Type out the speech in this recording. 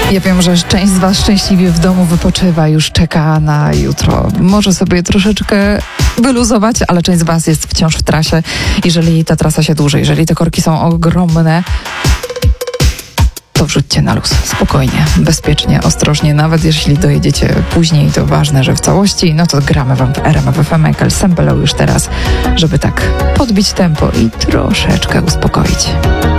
Ja wiem, że część z Was szczęśliwie w domu wypoczywa, już czeka na jutro. Może sobie troszeczkę wyluzować, ale część z Was jest wciąż w trasie. Jeżeli ta trasa się dłuży, jeżeli te korki są ogromne, to wrzućcie na luz. Spokojnie, bezpiecznie, ostrożnie. Nawet jeśli dojedziecie później, to ważne, że w całości, no to gramy Wam w RMF FM Michael Sembelou już teraz, żeby tak podbić tempo i troszeczkę uspokoić.